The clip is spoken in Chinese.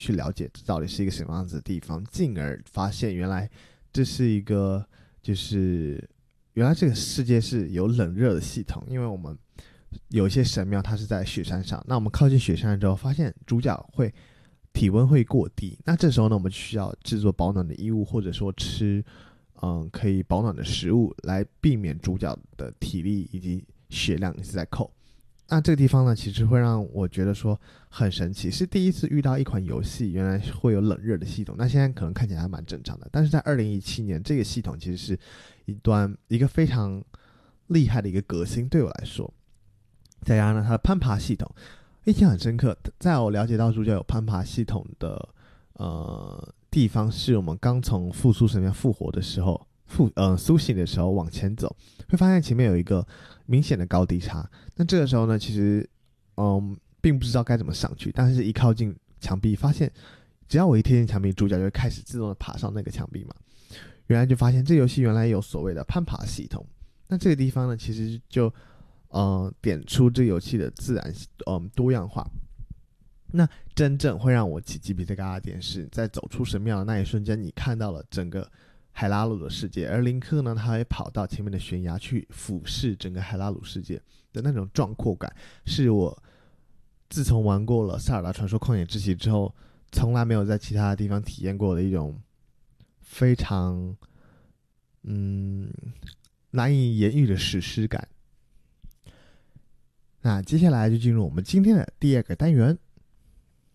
去了解这到底是一个什么样子的地方，进而发现原来这是一个就是原来这个世界是有冷热的系统，因为我们有一些神庙它是在雪山上，那我们靠近雪山之后，发现主角会体温会过低，那这时候呢，我们需要制作保暖的衣物，或者说吃可以保暖的食物，来避免主角的体力以及血量一直在扣。那这个地方呢，其实会让我觉得说很神奇，是第一次遇到一款游戏原来会有冷热的系统。那现在可能看起来还蛮正常的，但是在2017年，这个系统其实是一个非常厉害的一个革新，对我来说。再加上呢，它的攀爬系统，印象很深刻。在我了解到主角有攀爬系统的地方，是我们刚从复苏神庙复活的时候，苏醒的时候往前走，会发现前面有一个明显的高低差。那这个时候呢，其实并不知道该怎么上去，但是一靠近墙壁，发现只要我一贴近墙壁，主角就会开始自动的爬上那个墙壁嘛。原来就发现这游戏原来有所谓的攀爬系统。那这个地方呢，其实就点出这游戏的自然多样化。那真正会让我起鸡皮疙瘩的点是，在走出神庙的那一瞬间，你看到了整个海拉鲁的世界，而林克呢，他会跑到前面的悬崖去俯视整个海拉鲁世界的那种壮阔感，是我自从玩过了塞尔达传说旷野之息之后，从来没有在其他的地方体验过的一种非常难以言喻的史诗感。那接下来就进入我们今天的第二个单元，